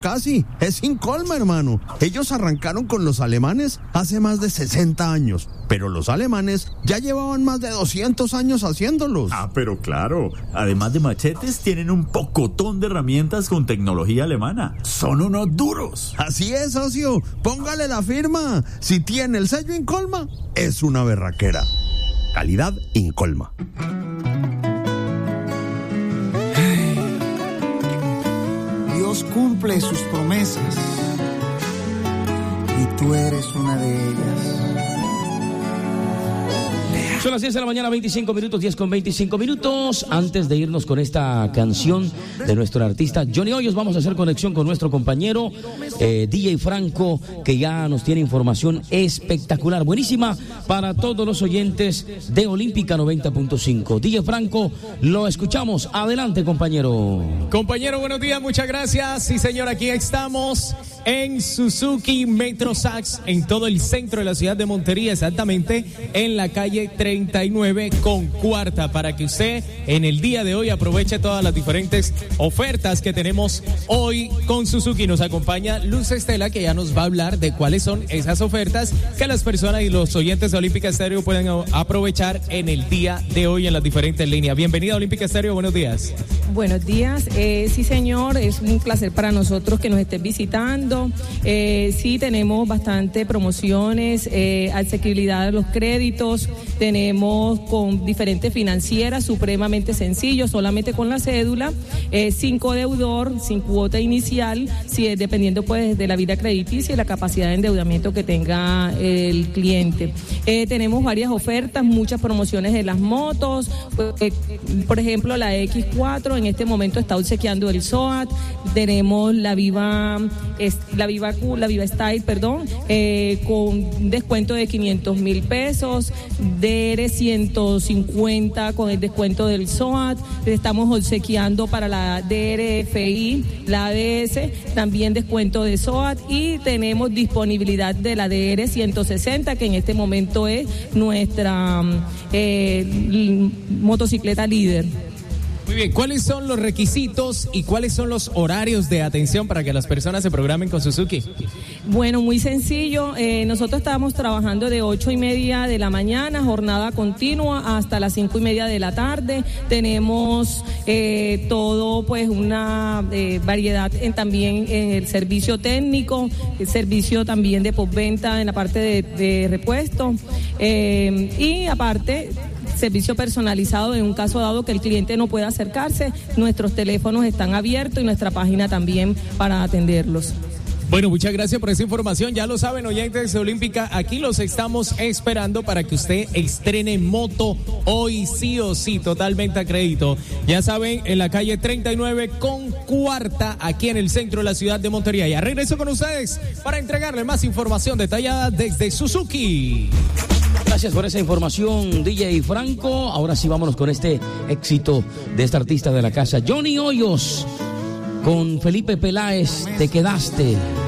Casi, es Incolma, hermano. Ellos arrancaron con los alemanes hace más de 60 años, pero los alemanes ya llevaban más de 200 años haciéndolos. Ah, pero claro, además de machetes, tienen un pocotón de herramientas con tecnología alemana. Son unos duros. Así es, socio, póngale la firma. Si tiene el sello Incolma, es una berraquera. Calidad Incolma. Dios cumple sus promesas y tú eres una de ellas. Son las 10 de la mañana, 25 minutos, 10 con 25 minutos. Antes de irnos con esta canción de nuestro artista Johnny Hoyos, vamos a hacer conexión con nuestro compañero DJ Franco, que ya nos tiene información espectacular, buenísima para todos los oyentes de Olímpica 90.5. DJ Franco, lo escuchamos. Adelante, compañero. Compañero, buenos días, muchas gracias. Sí, señor, aquí estamos en Suzuki Metro Saks, en todo el centro de la ciudad de Montería, exactamente en la calle 39 con cuarta, para que usted en el día de hoy aproveche todas las diferentes ofertas que tenemos hoy con Suzuki. Nos acompaña Luz Estela, que ya nos va a hablar de cuáles son esas ofertas que las personas y los oyentes de Olímpica Estéreo pueden aprovechar en el día de hoy en las diferentes líneas. Bienvenida a Olímpica Estéreo, buenos días. Buenos días, sí señor, es un placer para nosotros que nos estés visitando. Sí, tenemos bastante promociones, asequibilidad de los créditos, tenemos con diferentes financieras, supremamente sencillo, solamente con la cédula, sin codeudor, sin cuota inicial, dependiendo pues de la vida crediticia y la capacidad de endeudamiento que tenga el cliente. Tenemos varias ofertas, muchas promociones de las motos, por ejemplo la X4 en este momento está obsequiando el SOAT, tenemos la Viva Style, con descuento de 500,000 pesos, DR 150 con el descuento del SOAT, estamos obsequiando para la DRFI, la ADS, también descuento de SOAT, y tenemos disponibilidad de la DR 160, que en este momento es nuestra motocicleta líder. Muy bien, ¿cuáles son los requisitos y cuáles son los horarios de atención para que las personas se programen con Suzuki? Bueno, muy sencillo, nosotros estamos trabajando de 8:30 de la mañana, jornada continua, hasta las 5:30 de la tarde. Tenemos todo, pues, una variedad también en el servicio técnico, el servicio también de postventa en la parte de repuesto, y aparte servicio personalizado en un caso dado que el cliente no pueda acercarse. Nuestros teléfonos están abiertos y nuestra página también para atenderlos. Bueno, muchas gracias por esa información. Ya lo saben, oyentes de Olímpica, aquí los estamos esperando para que usted estrene moto hoy sí o sí, totalmente a crédito. Ya saben, en la calle 39 con cuarta, aquí en el centro de la ciudad de Montería. Ya regreso con ustedes para entregarle más información detallada desde Suzuki. Gracias por esa información, DJ Franco. Ahora sí, vámonos con este éxito de este artista de la casa, Johnny Hoyos, con Felipe Peláez, Te Quedaste.